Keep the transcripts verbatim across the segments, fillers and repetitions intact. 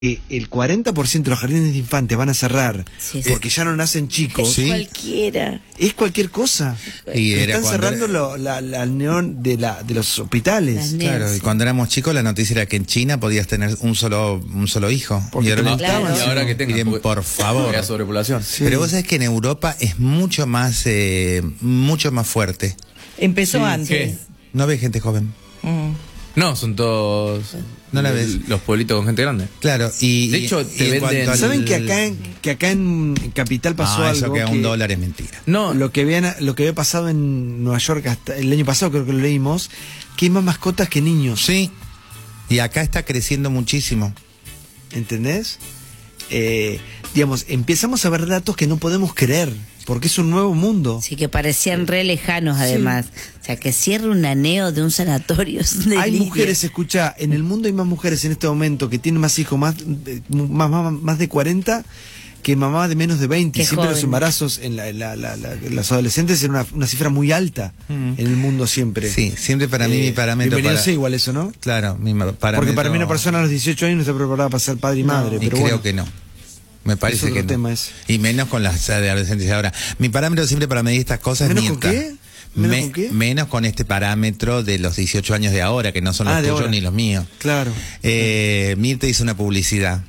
que el cuarenta por ciento de los jardines de infantes van a cerrar Sí, sí. porque ya no nacen chicos. Es Sí. cualquiera. Es cualquier cosa. Y era Están cuando cerrando era- lo, la, la neón de, la, de los hospitales. Las ne- Claro, y Sí. cuando éramos chicos la noticia era que en China podías tener un solo un solo hijo. Porque y ahora, te no- gustaban, Claro. Y ahora que tengan, Miren, porque- por favor. porque hay sobrepoblación. Sí. Pero vos sabés que en Europa es mucho más eh, mucho más fuerte. Empezó Sí, antes. ¿qué? No ves gente joven. Mm. No, son todos No la l- ves. los pueblitos con gente grande. Claro, y De y- hecho, y te en venden- cuanto al- ¿Saben que acá en, que acá en Capital pasó Ah, algo? eso que a un que dólar es mentira. No, Lo que, habían, lo que había pasado en Nueva York hasta el año pasado, creo que lo leímos, que hay más mascotas que niños. Sí. Y acá está creciendo muchísimo. ¿Entendés? Eh, digamos, empezamos a ver datos que no podemos creer, porque es un nuevo mundo. Sí, que parecían re lejanos además. O sea, que cierre un aneo de un sanatorio. es un Hay delirio. mujeres, escucha, en el mundo hay más mujeres en este momento que tienen más hijos, más, de- más, más, más de cuarenta, que mamá de menos de veinte. Qué Y siempre los joven. embarazos en la, la- la- la- las adolescentes era una, una cifra muy alta Mm. en el mundo siempre. Sí, siempre para mí mi parámetro Bienvenido para- sea igual eso, ¿no? Claro, mi ma- parámetro. Porque para mí una persona a los dieciocho años no está preparada para ser padre y madre. Y pero creo bueno, que no. Me parece otro que no. tema ese. Y menos con las de adolescentes de ahora. Mi parámetro siempre para medir estas cosas ¿Menos es con Mirta. qué? ¿Menos Me- con qué? Menos con este parámetro de los dieciocho años de ahora, que no son los Ah, de tuyos ahora. ni los míos. Claro. Eh, Mirta hizo una publicidad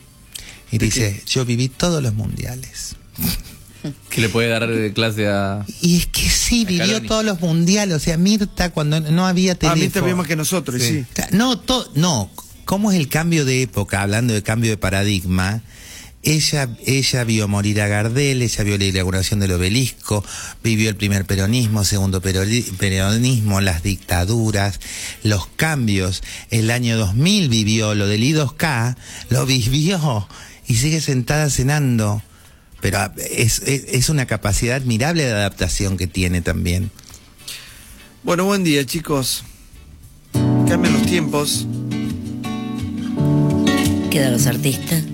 y ¿De dice, yo viví todos los mundiales. que le puede dar de clase a... Y es que sí, vivió Scaloni. todos los mundiales. O sea, Mirta cuando no había Ah, teléfono. Mirta vio más que nosotros, y sí. No, to- no. ¿Cómo es el cambio de época? Hablando de cambio de paradigma. Ella, ella vio morir a Gardel, ella vio la inauguración del obelisco, vivió el primer peronismo, segundo peroni- peronismo, las dictaduras, los cambios. El año dos mil vivió lo del I dos K, lo vivió y sigue sentada cenando. Pero ah, es, es, es una capacidad admirable de adaptación que tiene también. Bueno, buen día, chicos. Cambian los tiempos. Quedan los artistas.